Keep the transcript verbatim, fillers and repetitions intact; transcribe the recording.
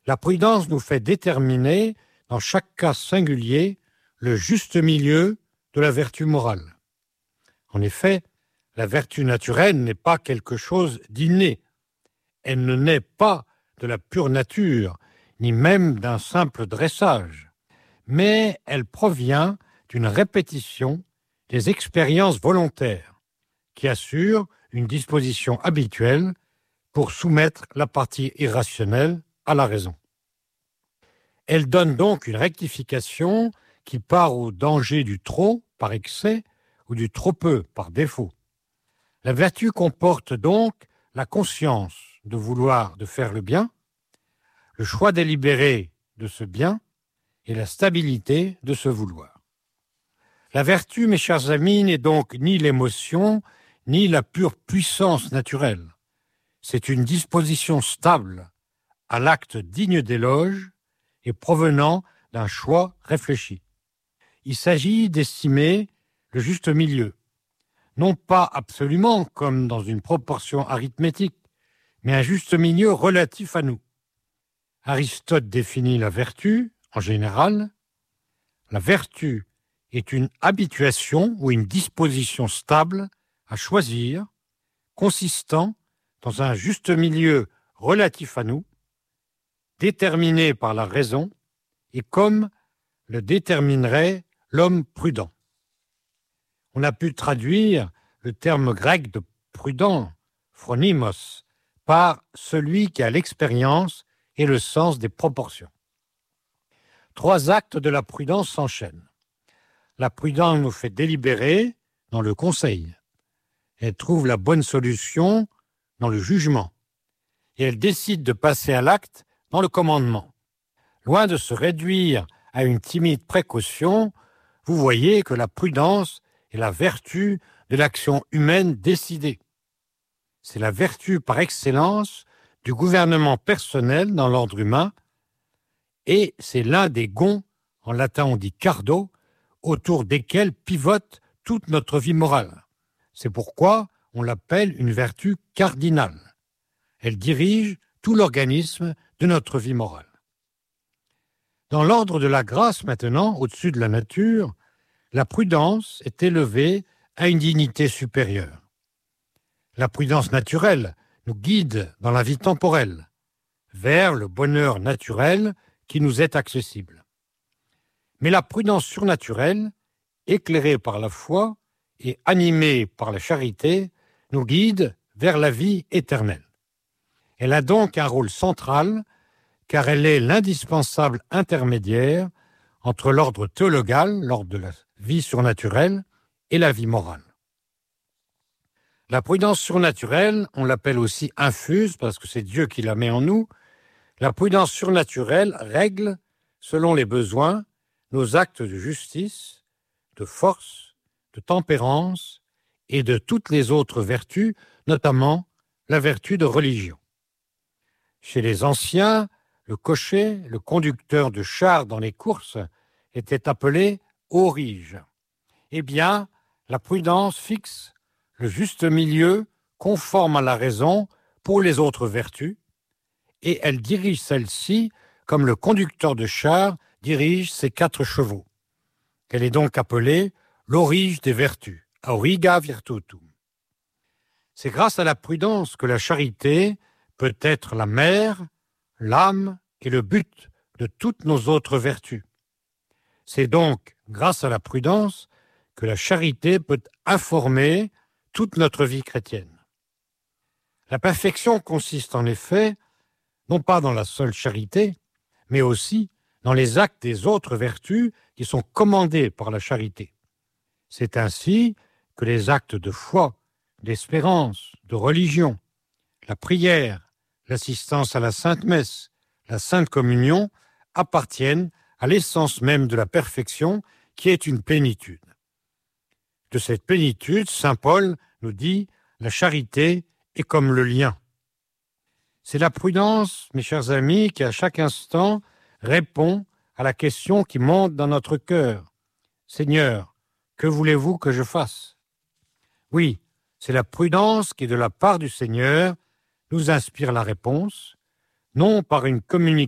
La prudence nous fait déterminer, dans chaque cas singulier, le juste milieu de la vertu morale. En effet, la vertu naturelle n'est pas quelque chose d'inné. Elle ne naît pas de la pure nature, ni même d'un simple dressage, mais elle provient d'une répétition des expériences volontaires qui assurent une disposition habituelle pour soumettre la partie irrationnelle à la raison. Elle donne donc une rectification qui part au danger du trop par excès ou du trop peu par défaut. La vertu comporte donc la conscience de vouloir de faire le bien, le choix délibéré de ce bien et la stabilité de ce vouloir. La vertu, mes chers amis, n'est donc ni l'émotion, ni la pure puissance naturelle. C'est une disposition stable, à l'acte digne d'éloge et provenant d'un choix réfléchi. Il s'agit d'estimer le juste milieu, non pas absolument comme dans une proportion arithmétique, mais un juste milieu relatif à nous. Aristote définit la vertu, en général. La vertu est une habituation ou une disposition stable à choisir, consistant dans un juste milieu relatif à nous, déterminé par la raison et comme le déterminerait l'homme prudent. On a pu traduire le terme grec de prudent, phronimos, par celui qui a l'expérience et le sens des proportions. Trois actes de la prudence s'enchaînent. La prudence nous fait délibérer dans le conseil. Elle trouve la bonne solution dans le jugement. Et elle décide de passer à l'acte dans le commandement. Loin de se réduire à une timide précaution, vous voyez que la prudence est la vertu de l'action humaine décidée. C'est la vertu par excellence du gouvernement personnel dans l'ordre humain et c'est l'un des gonds, en latin on dit cardo, autour desquels pivote toute notre vie morale. C'est pourquoi on l'appelle une vertu cardinale. Elle dirige tout l'organisme de notre vie morale. Dans l'ordre de la grâce maintenant, au-dessus de la nature, la prudence est élevée à une dignité supérieure. La prudence naturelle nous guide dans la vie temporelle, vers le bonheur naturel qui nous est accessible. Mais la prudence surnaturelle, éclairée par la foi et animée par la charité, nous guide vers la vie éternelle. Elle a donc un rôle central, car elle est l'indispensable intermédiaire entre l'ordre théologal, l'ordre de la vie surnaturelle, et la vie morale. La prudence surnaturelle, on l'appelle aussi infuse, parce que c'est Dieu qui la met en nous. La prudence surnaturelle règle, selon les besoins, nos actes de justice, de force, de tempérance et de toutes les autres vertus, notamment la vertu de religion. Chez les anciens, le cocher, le conducteur de char dans les courses, était appelé aurige. Eh bien, la prudence fixe le juste milieu conforme à la raison pour les autres vertus, et elle dirige celle-ci comme le conducteur de char dirige ses quatre chevaux. Elle est donc appelée l'aurige des vertus, auriga virtutum. C'est grâce à la prudence que la charité peut être la mère, l'âme et le but de toutes nos autres vertus. C'est donc grâce à la prudence que la charité peut informer toute notre vie chrétienne. La perfection consiste en effet, non pas dans la seule charité, mais aussi dans les actes des autres vertus qui sont commandés par la charité. C'est ainsi que les actes de foi, d'espérance, de religion, la prière, l'assistance à la Sainte Messe, la Sainte Communion appartiennent à l'essence même de la perfection qui est une plénitude. De cette plénitude, saint Paul nous dit « la charité est comme le lien ». C'est la prudence, mes chers amis, qui à chaque instant répond à la question qui monte dans notre cœur. « Seigneur, que voulez-vous que je fasse ?» Oui, c'est la prudence qui, de la part du Seigneur, nous inspire la réponse, non par une communication